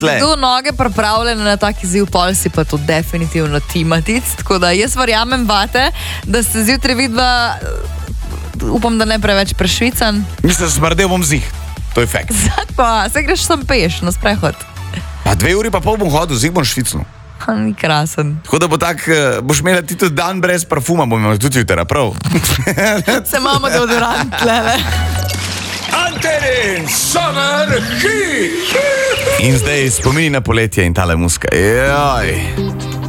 kdo noge pripravljene na tak izziv, pol si pa to definitivno ti, Matic. Tako da jaz verjamem vate, da ste zjutraj vidva, upam, da ne preveč prešvican. Mislim, da smrdel bom zih. To je fakt. Zakaj? Se greš sam peš na sprehod. Pa 2 uri pa pol bom hodil, zih bom švicnil. Ni krasen. Tako da bo tak, boš imela ti tudi dan brez parfuma, bom imel tudi jutera, prav. Se imamo deodorant, tlele. Antenin Summer Heat! In zdaj spomini na poletje in tale muska. Joj.